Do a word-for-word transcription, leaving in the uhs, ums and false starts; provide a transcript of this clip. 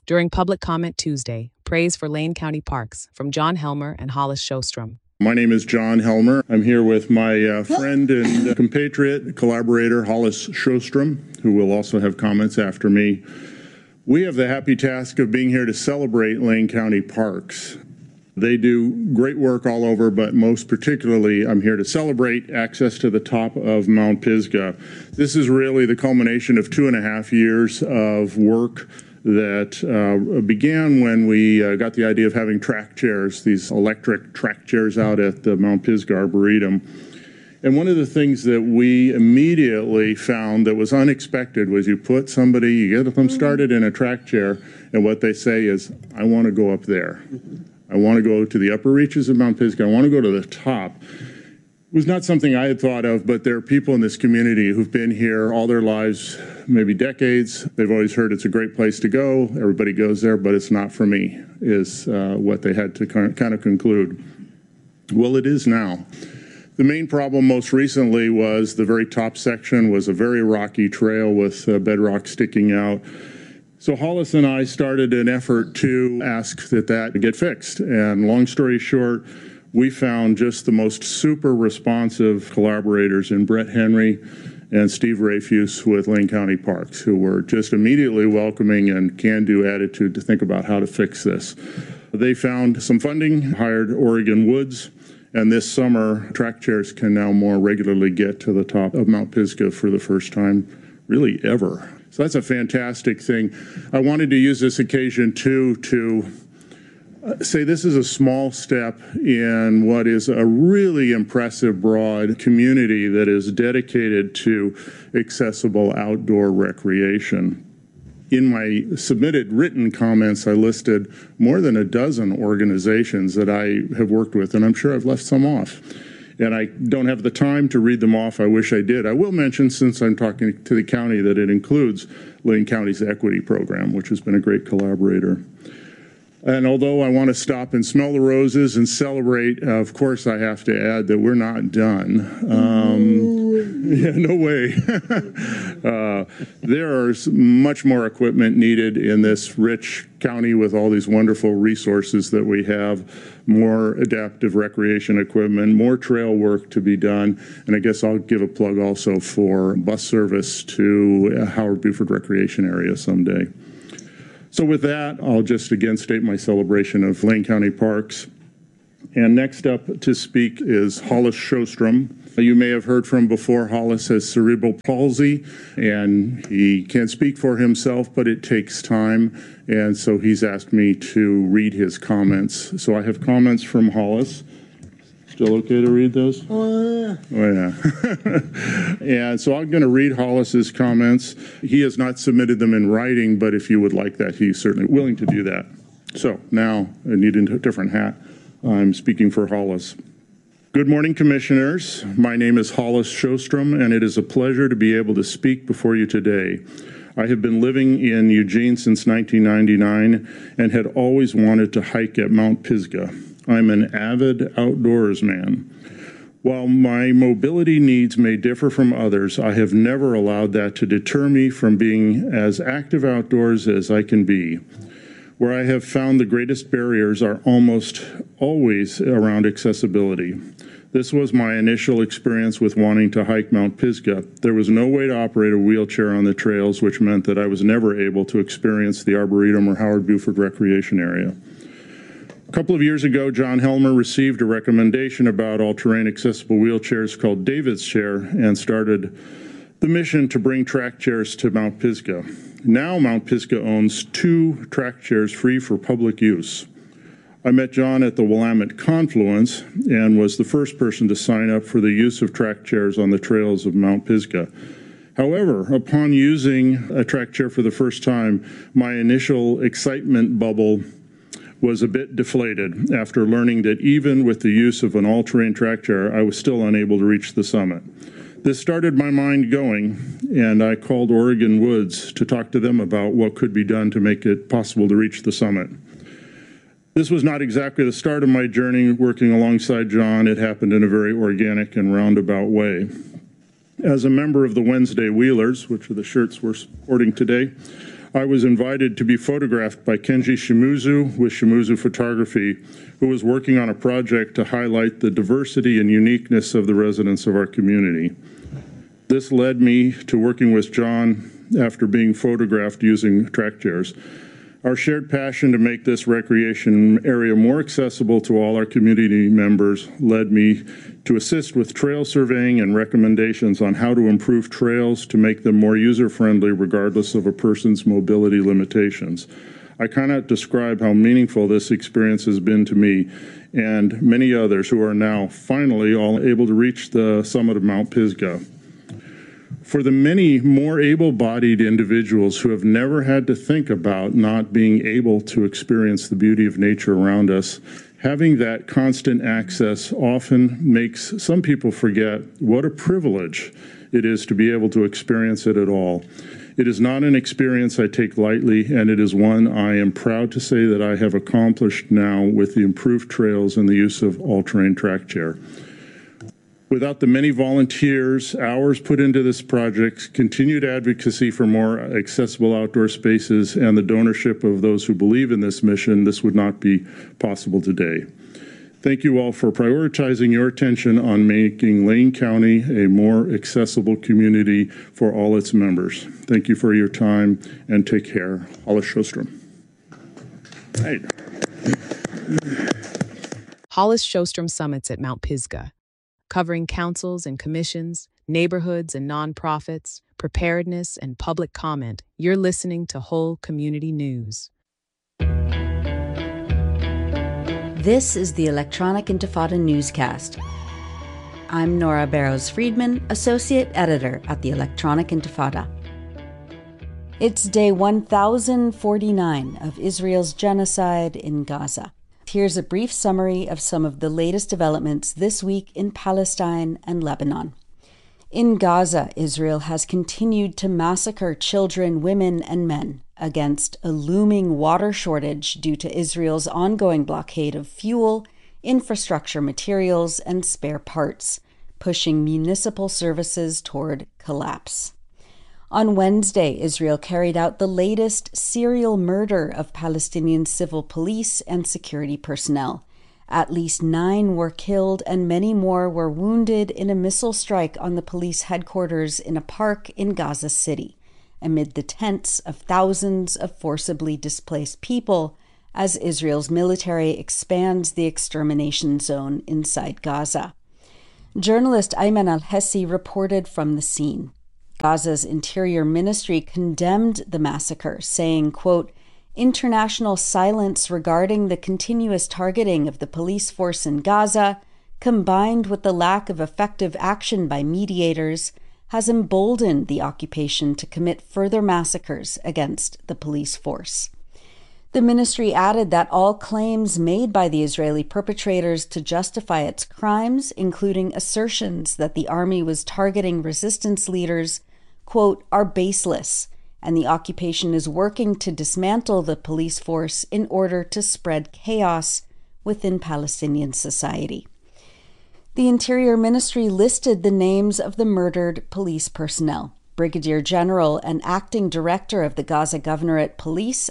During Public Comment Tuesday, praise for Lane County Parks from John Helmer and Hollis Shostrom. My name is John Helmer. I'm here with my uh, friend and uh, compatriot, collaborator, Hollis Shostrom, who will also have comments after me. We have the happy task of being here to celebrate Lane County Parks. They do great work all over, but most particularly, I'm here to celebrate access to the top of Mount Pisgah. This is really the culmination of two and a half years of work that uh, began when we uh, got the idea of having track chairs, these electric track chairs out at the Mount Pisgah Arboretum. And one of the things that we immediately found that was unexpected was you put somebody, you get them started in a track chair, and what they say is, I want to go up there. I want to go to the upper reaches of Mount Pisgah. I want to go to the top. It was not something I had thought of, but there are people in this community who've been here all their lives, maybe decades. They've always heard it's a great place to go. Everybody goes there, but it's not for me, is uh, what they had to kind of conclude. Well, it is now. The main problem most recently was the very top section was a very rocky trail with uh, bedrock sticking out. So Hollis and I started an effort to ask that that get fixed. And long story short, we found just the most super responsive collaborators in Brett Henry and Steve Rafuse with Lane County Parks, who were just immediately welcoming and can-do attitude to think about how to fix this. They found some funding, hired Oregon Woods, and this summer, track chairs can now more regularly get to the top of Mount Pisgah for the first time, really ever. So that's a fantastic thing. I wanted to use this occasion, too, to say this is a small step in what is a really impressive, broad community that is dedicated to accessible outdoor recreation. In my submitted written comments, I listed more than a dozen organizations that I have worked with, and I'm sure I've left some off. And I don't have the time to read them off. I wish I did. I will mention, since I'm talking to the county, that it includes Lane County's Equity Program, which has been a great collaborator. And although I want to stop and smell the roses and celebrate, uh, of course I have to add that we're not done. Um, yeah, no way. uh, there is much more equipment needed in this rich county with all these wonderful resources that we have, more adaptive recreation equipment, more trail work to be done. And I guess I'll give a plug also for bus service to Howard Buford Recreation Area someday. So with that, I'll just again state my celebration of Lane County Parks. And next up to speak is Hollis Shostrom. You may have heard from before, Hollis has cerebral palsy, and he can't speak for himself, but it takes time. And so he's asked me to read his comments. So I have comments from Hollis. Still okay to read those? Oh, yeah. Oh, yeah. And so I'm going to read Hollis's comments. He has not submitted them in writing, but if you would like that, he's certainly willing to do that. So now I need a different hat. I'm speaking for Hollis. Good morning, Commissioners. My name is Hollis Shostrom, and it is a pleasure to be able to speak before you today. I have been living in Eugene since nineteen ninety-nine and had always wanted to hike at Mount Pisgah. I'm an avid outdoorsman. While my mobility needs may differ from others, I have never allowed that to deter me from being as active outdoors as I can be. Where I have found the greatest barriers are almost always around accessibility. This was my initial experience with wanting to hike Mount Pisgah. There was no way to operate a wheelchair on the trails, which meant that I was never able to experience the Arboretum or Howard Buford Recreation Area. A couple of years ago, John Helmer received a recommendation about all-terrain accessible wheelchairs called David's Chair and started the mission to bring track chairs to Mount Pisgah. Now Mount Pisgah owns two track chairs free for public use. I met John at the Willamette Confluence and was the first person to sign up for the use of track chairs on the trails of Mount Pisgah. However, upon using a track chair for the first time, my initial excitement bubble was a bit deflated after learning that even with the use of an all-terrain track chair, I was still unable to reach the summit. This started my mind going, and I called Oregon Woods to talk to them about what could be done to make it possible to reach the summit. This was not exactly the start of my journey working alongside John. It happened in a very organic and roundabout way. As a member of the Wednesday Wheelers, which are the shirts we're sporting today, I was invited to be photographed by Kenji Shimizu with Shimizu Photography, who was working on a project to highlight the diversity and uniqueness of the residents of our community. This led me to working with John after being photographed using track chairs. Our shared passion to make this recreation area more accessible to all our community members led me to assist with trail surveying and recommendations on how to improve trails to make them more user-friendly regardless of a person's mobility limitations. I cannot describe how meaningful this experience has been to me and many others who are now finally all able to reach the summit of Mount Pisgah. For the many more able-bodied individuals who have never had to think about not being able to experience the beauty of nature around us, having that constant access often makes some people forget what a privilege it is to be able to experience it at all. It is not an experience I take lightly, and it is one I am proud to say that I have accomplished now with the improved trails and the use of all-terrain track chair. Without the many volunteers, hours put into this project, continued advocacy for more accessible outdoor spaces, and the donorship of those who believe in this mission, this would not be possible today. Thank you all for prioritizing your attention on making Lane County a more accessible community for all its members. Thank you for your time, and take care. Hollis Sjostrom. Hey. Hollis Sjostrom summits at Mount Pisgah, covering councils and commissions, neighborhoods and nonprofits, preparedness and public comment. You're listening to Whole Community News. This is the Electronic Intifada newscast. I'm Nora Barrows-Friedman, Associate Editor at the Electronic Intifada. It's day one thousand forty-nine of Israel's genocide in Gaza. Here's a brief summary of some of the latest developments this week in Palestine and Lebanon. In Gaza, Israel has continued to massacre children, women, and men against a looming water shortage due to Israel's ongoing blockade of fuel, infrastructure materials, and spare parts, pushing municipal services toward collapse. On Wednesday, Israel carried out the latest serial murder of Palestinian civil police and security personnel. At least nine were killed and many more were wounded in a missile strike on the police headquarters in a park in Gaza City, amid the tents of thousands of forcibly displaced people as Israel's military expands the extermination zone inside Gaza. Journalist Ayman al-Hessi reported from the scene. Gaza's Interior Ministry condemned the massacre, saying, quote, "International silence regarding the continuous targeting of the police force in Gaza, combined with the lack of effective action by mediators, has emboldened the occupation to commit further massacres against the police force." The ministry added that all claims made by the Israeli perpetrators to justify its crimes, including assertions that the army was targeting resistance leaders, quote, "are baseless, and the occupation is working to dismantle the police force in order to spread chaos within Palestinian society." The Interior Ministry listed the names of the murdered police personnel. Brigadier General and Acting Director of the Gaza Governorate Police,